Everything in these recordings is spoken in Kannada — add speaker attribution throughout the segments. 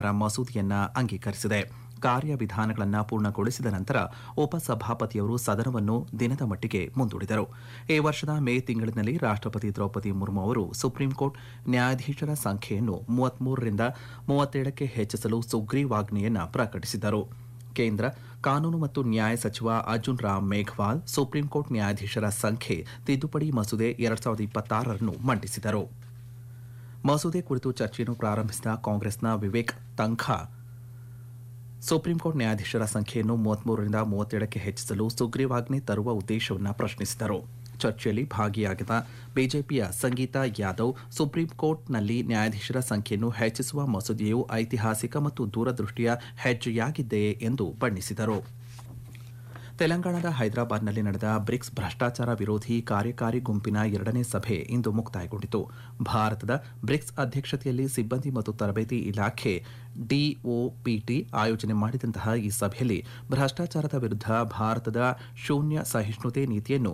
Speaker 1: ಮಸೂದೆಯನ್ನ ಅಂಗೀಕರಿಸಿದೆ. ಕಾರ್ಯವಿಧಾನಗಳನ್ನು ಪೂರ್ಣಗೊಳಿಸಿದ ನಂತರ ಉಪಸಭಾಪತಿಯವರು ಸದನವನ್ನು ದಿನದ ಮಟ್ಟಿಗೆ ಮುಂದೂಡಿದರು. ಈ ವರ್ಷದ ಮೇ ತಿಂಗಳಿನಲ್ಲಿ ರಾಷ್ಟ್ರಪತಿ ದ್ರೌಪದಿ ಮುರ್ಮು ಅವರು ಸುಪ್ರೀಂಕೋರ್ಟ್ ನ್ಯಾಯಾಧೀಶರ ಸಂಖ್ಯೆಯನ್ನು 33ರಿಂದ 37ಕ್ಕೆ ಹೆಚ್ಚಿಸಲು ಸುಗ್ರೀವಾಜ್ಞೆಯನ್ನು ಪ್ರಕಟಿಸಿದ್ದರು. ಕೇಂದ್ರ ಕಾನೂನು ಮತ್ತು ನ್ಯಾಯ ಸಚಿವ ಅರ್ಜುನ್ ರಾಮ್ ಮೇಘವಾಲ್ ಸುಪ್ರೀಂಕೋರ್ಟ್ ನ್ಯಾಯಾಧೀಶರ ಸಂಖ್ಯೆ ತಿದ್ದುಪಡಿ ಮಸೂದೆ 2026 ಮಂಡಿಸಿದರು. ಮಸೂದೆ ಕುರಿತು ಚರ್ಚೆಯನ್ನು ಪ್ರಾರಂಭಿಸಿದ ಕಾಂಗ್ರೆಸ್ನ ವಿವೇಕ್ ತಂಖಾ ಸುಪ್ರೀಂಕೋರ್ಟ್ ನ್ಯಾಯಾಧೀಶರ ಸಂಖ್ಯೆಯನ್ನು 33ರಿಂದ 37ಕ್ಕೆ ಹೆಚ್ಚಿಸಲು ಸುಗ್ರೀವಾಜ್ಞೆ ತರುವ ಉದ್ದೇಶವನ್ನು ಪ್ರಶ್ನಿಸಿದರು. ಚರ್ಚೆಯಲ್ಲಿ ಭಾಗಿಯಾಗಿದ್ದ ಬಿಜೆಪಿಯ ಸಂಗೀತಾ ಯಾದವ್ ಸುಪ್ರೀಂಕೋರ್ಟ್ನಲ್ಲಿ ನ್ಯಾಯಾಧೀಶರ ಸಂಖ್ಯೆಯನ್ನು ಹೆಚ್ಚಿಸುವ ಮಸೂದೆಯು ಐತಿಹಾಸಿಕ ಮತ್ತು ದೂರದೃಷ್ಟಿಯ ಹೆಜ್ಜೆಯಾಗಿದೆ ಎಂದು ಬಣ್ಣಿಸಿದರು. ತೆಲಂಗಾಣದ ಹೈದರಾಬಾದ್ನಲ್ಲಿ ನಡೆದ ಬ್ರಿಕ್ಸ್ ಭ್ರಷ್ಟಾಚಾರ ವಿರೋಧಿ ಕಾರ್ಯಕಾರಿ ಗುಂಪಿನ 2ನೇ ಸಭೆ ಇಂದು ಮುಕ್ತಾಯಗೊಂಡಿತು. ಭಾರತದ ಬ್ರಿಕ್ಸ್ ಅಧ್ಯಕ್ಷತೆಯಲ್ಲಿ ಸಿಬ್ಬಂದಿ ಮತ್ತು ತರಬೇತಿ ಇಲಾಖೆ ಡಿಒಪಿಟಿ ಆಯೋಜನೆ ಮಾಡಿದಂತಹ ಈ ಸಭೆಯಲ್ಲಿ ಭ್ರಷ್ಟಾಚಾರದ ವಿರುದ್ಧ ಭಾರತದ ಶೂನ್ಯ ಸಹಿಷ್ಣುತೆ ನೀತಿಯನ್ನು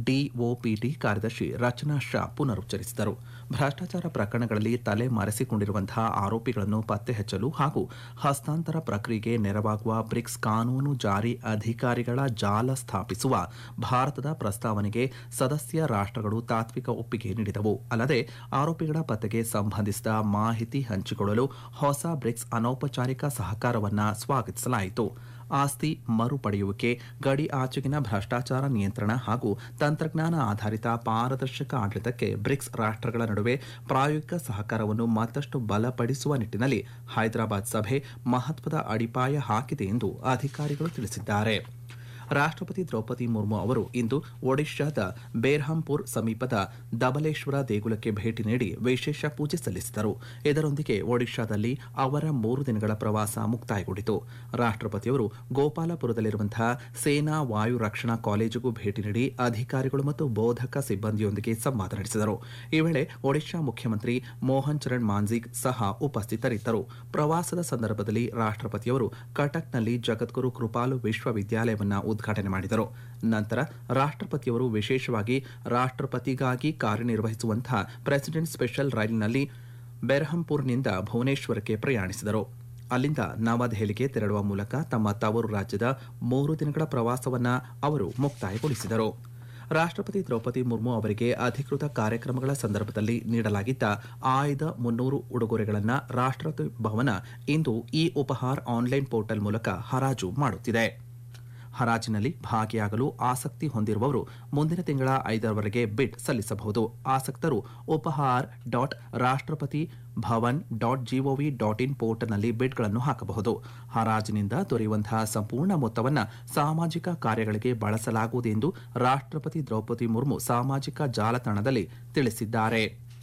Speaker 1: ಡಿಒಪಿಟಿ ಕಾರ್ಯದರ್ಶಿ ರಚನಾ ಶಾ ಪುನರುಚ್ಚರಿಸಿದರು. ಭ್ರಷ್ಟಾಚಾರ ಪ್ರಕರಣಗಳಲ್ಲಿ ತಲೆ ಮರೆಸಿಕೊಂಡಿರುವಂತಹ ಆರೋಪಿಗಳನ್ನು ಪತ್ತೆ ಹಚ್ಚಲು ಹಾಗೂ ಹಸ್ತಾಂತರ ಪ್ರಕ್ರಿಯೆಗೆ ನೆರವಾಗುವ ಬ್ರಿಕ್ಸ್ ಕಾನೂನು ಜಾರಿ ಅಧಿಕಾರಿಗಳ ಜಾಲ ಸ್ಥಾಪಿಸುವ ಭಾರತದ ಪ್ರಸ್ತಾವನೆಗೆ ಸದಸ್ಯ ರಾಷ್ಟ್ರಗಳು ತಾತ್ವಿಕ ಒಪ್ಪಿಗೆ ನೀಡಿದವು. ಅಲ್ಲದೆ ಆರೋಪಿಗಳ ಪತ್ತೆಗೆ ಸಂಬಂಧಿಸಿದ ಮಾಹಿತಿ ಹಂಚಿಕೊಳ್ಳಲು ಹೊಸ ಬ್ರಿಕ್ಸ್ ಅನೌಪಚಾರಿಕ ಸಹಕಾರವನ್ನು ಸ್ವಾಗತಿಸಲಾಯಿತು. ಆಸ್ತಿ ಮರುಪಡೆಯುವಿಕೆ, ಗಡಿ ಆಚೆಗಿನ ಭ್ರಷ್ಟಾಚಾರ ನಿಯಂತ್ರಣ ಹಾಗೂ ತಂತ್ರಜ್ಞಾನ ಆಧಾರಿತ ಪಾರದರ್ಶಕ ಆಡಳಿತಕ್ಕೆ ಬ್ರಿಕ್ಸ್ ರಾಷ್ಟ್ರಗಳ ನಡುವೆ ಪ್ರಾಯೋಗಿಕ ಸಹಕಾರವನ್ನು ಮತ್ತಷ್ಟು ಬಲಪಡಿಸುವ ನಿಟ್ಟಿನಲ್ಲಿ ಹೈದರಾಬಾದ್ ಸಭೆ ಮಹತ್ವದ ಅಡಿಪಾಯ ಹಾಕಿದೆ ಎಂದು ಅಧಿಕಾರಿಗಳು ತಿಳಿಸಿದ್ದಾರೆ. ರಾಷ್ಟ್ರಪತಿ ದ್ರೌಪದಿ ಮುರ್ಮು ಅವರು ಇಂದು ಒಡಿಶಾದ ಬೇರ್ಹಂಪುರ್ ಸಮೀಪದ ದಬಲೇಶ್ವರ ದೇಗುಲಕ್ಕೆ ಭೇಟಿ ನೀಡಿ ವಿಶೇಷ ಪೂಜೆ ಸಲ್ಲಿಸಿದರು. ಇದರೊಂದಿಗೆ ಒಡಿಶಾದಲ್ಲಿ ಅವರ 3 ದಿನಗಳ ಪ್ರವಾಸ ಮುಕ್ತಾಯಗೊಂಡಿತು. ರಾಷ್ಟ್ರಪತಿಯವರು ಗೋಪಾಲಪುರದಲ್ಲಿರುವಂತಹ ಸೇನಾ ವಾಯು ರಕ್ಷಣಾ ಕಾಲೇಜಿಗೂ ಭೇಟಿ ನೀಡಿ ಅಧಿಕಾರಿಗಳು ಮತ್ತು ಬೋಧಕ ಸಿಬ್ಬಂದಿಯೊಂದಿಗೆ ಸಂವಾದ ನಡೆಸಿದರು. ಈ ವೇಳೆ ಒಡಿಶಾ ಮುಖ್ಯಮಂತ್ರಿ ಮೋಹನ್ ಚರಣ್ ಮಾಂಜಿಗ್ ಸಹ ಉಪಸ್ಥಿತರಿದ್ದರು. ಪ್ರವಾಸದ ಸಂದರ್ಭದಲ್ಲಿ ರಾಷ್ಟ್ರಪತಿಯವರು ಕಟಕ್ನಲ್ಲಿ ಜಗದ್ಗುರು ಕೃಪಾಲು ವಿಶ್ವವಿದ್ಯಾಲಯವನ್ನು ಉದ್ಘಾಟನೆ ಮಾಡಿದರು. ನಂತರ ರಾಷ್ಟ್ರಪತಿಯವರು ವಿಶೇಷವಾಗಿ ರಾಷ್ಟ್ರಪತಿಗಾಗಿ ಕಾರ್ಯನಿರ್ವಹಿಸುವಂತಹ ಪ್ರೆಸಿಡೆಂಟ್ ಸ್ಪೆಷಲ್ ರೈಲಿನಲ್ಲಿ ಬೆರ್ಹಂಪುರ್ನಿಂದ ಭುವನೇಶ್ವರಕ್ಕೆ ಪ್ರಯಾಣಿಸಿದರು. ಅಲ್ಲಿಂದ ನವದೆಹಲಿಗೆ ತೆರಳುವ ಮೂಲಕ ತಮ್ಮ ತವರು ರಾಜ್ಯದ 3 ದಿನಗಳ ಪ್ರವಾಸವನ್ನು ಅವರು ಮುಕ್ತಾಯಗೊಳಿಸಿದರು. ರಾಷ್ಟ್ರಪತಿ ದ್ರೌಪದಿ ಮುರ್ಮು ಅವರಿಗೆ ಅಧಿಕೃತ ಕಾರ್ಯಕ್ರಮಗಳ ಸಂದರ್ಭದಲ್ಲಿ ನೀಡಲಾಗಿದ್ದ ಆಯ್ದ 300 ಉಡುಗೊರೆಗಳನ್ನು ರಾಷ್ಟ್ರಪತಿ ಭವನ ಇಂದು ಇ ಉಪಹಾರ್ ಆನ್ಲೈನ್ ಪೋರ್ಟಲ್ ಮೂಲಕ ಹರಾಜು ಮಾಡುತ್ತಿದೆ. ಹರಾಜಿನಲ್ಲಿ ಭಾಗಿಯಾಗಲು ಆಸಕ್ತಿ ಹೊಂದಿರುವವರು ಮುಂದಿನ ತಿಂಗಳ 5ರವರೆಗೆ ಬಿಡ್ ಸಲ್ಲಿಸಬಹುದು. ಆಸಕ್ತರು ಉಪಹಾರ್ ರಾಷ್ಟ್ರಪತಿ ಭವನ್ .gov.in ಪೋರ್ಟಲ್ನಲ್ಲಿ ಬಿಡ್ಗಳನ್ನು ಹಾಕಬಹುದು. ಹರಾಜಿನಿಂದ ದೊರೆಯುವಂತಹ ಸಂಪೂರ್ಣ ಮೊತ್ತವನ್ನು ಸಾಮಾಜಿಕ ಕಾರ್ಯಗಳಿಗೆ ಬಳಸಲಾಗುವುದು ಎಂದು ರಾಷ್ಟ್ರಪತಿ ದ್ರೌಪದಿ ಮುರ್ಮು ಸಾಮಾಜಿಕ ಜಾಲತಾಣದಲ್ಲಿ ತಿಳಿಸಿದ್ದಾರೆ.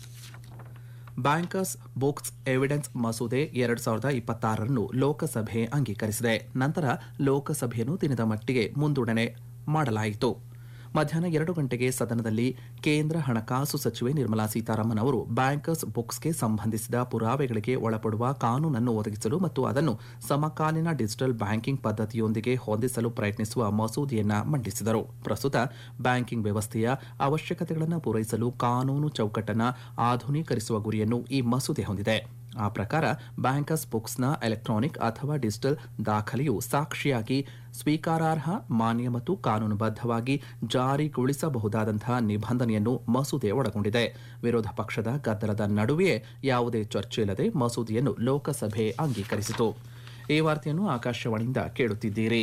Speaker 1: ಬ್ಯಾಂಕರ್ಸ್ ಬುಕ್ಸ್ ಎವಿಡೆನ್ಸ್ ಮಸೂದೆ 2026 ಲೋಕಸಭೆ ಅಂಗೀಕರಿಸಿದೆ. ನಂತರ ಲೋಕಸಭೆಯನ್ನು ದಿನದ ಮಟ್ಟಿಗೆ ಮುಂದೂಡಣೆ ಮಾಡಲಾಯಿತು. ಮಧ್ಯಾಹ್ನ 2 ಗಂಟೆಗೆ ಸದನದಲ್ಲಿ ಕೇಂದ್ರ ಹಣಕಾಸು ಸಚಿವೆ ನಿರ್ಮಲಾ ಸೀತಾರಾಮನ್ ಅವರು ಬ್ಯಾಂಕರ್ಸ್ ಬುಕ್ಸ್ಗೆ ಸಂಬಂಧಿಸಿದ ಪುರಾವೆಗಳಿಗೆ ಒಳಪಡುವ ಕಾನೂನನ್ನು ಒದಗಿಸಲು ಮತ್ತು ಅದನ್ನು ಸಮಕಾಲೀನ ಡಿಜಿಟಲ್ ಬ್ಯಾಂಕಿಂಗ್ ಪದ್ಧತಿಯೊಂದಿಗೆ ಹೊಂದಿಸಲು ಪ್ರಯತ್ನಿಸುವ ಮಸೂದೆಯನ್ನು ಮಂಡಿಸಿದರು. ಪ್ರಸ್ತುತ ಬ್ಯಾಂಕಿಂಗ್ ವ್ಯವಸ್ಥೆಯ ಅವಶ್ಯಕತೆಗಳನ್ನು ಪೂರೈಸಲು ಕಾನೂನು ಚೌಕಟ್ಟನ್ನು ಆಧುನೀಕರಿಸುವ ಗುರಿಯನ್ನು ಈ ಮಸೂದೆ ಹೊಂದಿದೆ. ಆ ಪ್ರಕಾರ ಬ್ಯಾಂಕರ್ಸ್ ಬುಕ್ಸ್ನ ಎಲೆಕ್ಟ್ರಾನಿಕ್ ಅಥವಾ ಡಿಜಿಟಲ್ ದಾಖಲೆಯು ಸಾಕ್ಷಿಯಾಗಿ ಸ್ವೀಕಾರಾರ್ಹ, ಮಾನ್ಯ ಮತ್ತು ಕಾನೂನುಬದ್ಧವಾಗಿ ಜಾರಿಗೊಳಿಸಬಹುದಾದಂತಹ ನಿಬಂಧನೆಯನ್ನು ಮಸೂದೆ ಒಳಗೊಂಡಿದೆ. ವಿರೋಧ ಪಕ್ಷದ ಗದ್ದಲದ ನಡುವೆಯೇ ಯಾವುದೇ ಚರ್ಚೆಯಿಲ್ಲದೆ ಮಸೂದೆಯನ್ನು ಲೋಕಸಭೆ ಅಂಗೀಕರಿಸಿತು. ಈ ವಾರ್ತೆಯನ್ನು ಆಕಾಶವಾಣಿಯಿಂದ ಕೇಳುತ್ತಿದ್ದೀರಿ.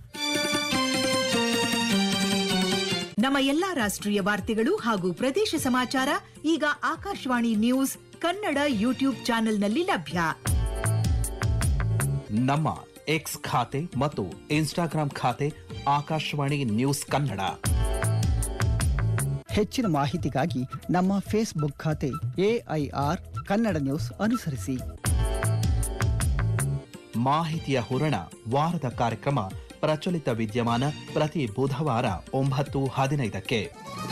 Speaker 2: ನಮ್ಮ ಎಲ್ಲಾ ರಾಷ್ಟ್ರೀಯ ವಾರ್ತೆಗಳು ಹಾಗೂ ಪ್ರದೇಶ ಸಮಾಚಾರ ಈಗ ಆಕಾಶವಾಣಿ ನ್ಯೂಸ್ ಕನ್ನಡ ಯೂಟ್ಯೂಬ್ ಚಾನೆಲ್ನಲ್ಲಿ ಲಭ್ಯ.
Speaker 1: ನಮ್ಮ ಎಕ್ಸ್ ಖಾತೆ ಮತ್ತು ಇನ್ಸ್ಟಾಗ್ರಾಂ ಖಾತೆ ಆಕಾಶವಾಣಿ ನ್ಯೂಸ್ ಕನ್ನಡ.
Speaker 3: ಹೆಚ್ಚಿನ ಮಾಹಿತಿಗಾಗಿ ನಮ್ಮ ಫೇಸ್ಬುಕ್ ಖಾತೆ AIR ಕನ್ನಡ ನ್ಯೂಸ್ ಅನುಸರಿಸಿ.
Speaker 1: ಮಾಹಿತಿಯ ಹೂರಣ ವಾರದ ಕಾರ್ಯಕ್ರಮ ಪ್ರಚಲಿತ ವಿದ್ಯಮಾನ ಪ್ರತಿ ಬುಧವಾರ 9:15ಕ್ಕೆ.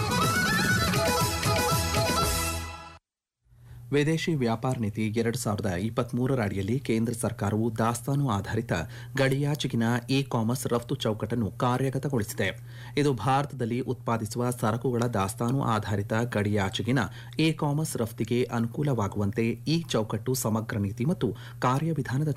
Speaker 1: ವಿದೇಶಿ ವ್ಯಾಪಾರ ನೀತಿ 2023 ಅಡಿಯಲ್ಲಿ ಕೇಂದ್ರ ಸರ್ಕಾರವು ದಾಸ್ತಾನು ಆಧಾರಿತ ಗಡಿಯಾಚೆಗಿನ ಇ ಕಾಮರ್ಸ್ ರಫ್ತು ಚೌಕಟ್ಟನ್ನು ಕಾರ್ಯಗತಗೊಳಿಸಿದೆ. ಇದು ಭಾರತದಲ್ಲಿ ಉತ್ಪಾದಿಸುವ ಸರಕುಗಳ ದಾಸ್ತಾನು ಆಧಾರಿತ ಗಡಿಯಾಚೆಗಿನ ಇ ಕಾಮರ್ಸ್ ರಫ್ತಿಗೆ ಅನುಕೂಲವಾಗುವಂತೆ ಈ ಚೌಕಟ್ಟು ಸಮಗ್ರ ನೀತಿ ಮತ್ತು ಕಾರ್ಯವಿಧಾನದ